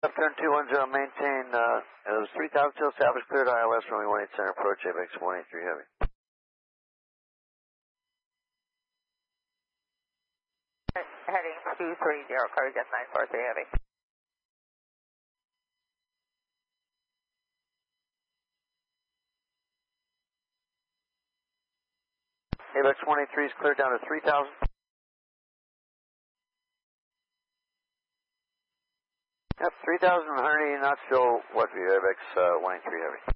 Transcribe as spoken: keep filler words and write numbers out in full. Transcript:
Left turn two one zero, maintain, uh, it was three thousand till established, cleared I L S, runway one eight center, approach A V X one eight three heavy. Heading two three zero, Cardiff nine four three heavy. A V X one eight three is cleared down to three thousand. Yep, three thousand one hundred eighty knots, still what for you, A V X uh, one eight three heavy.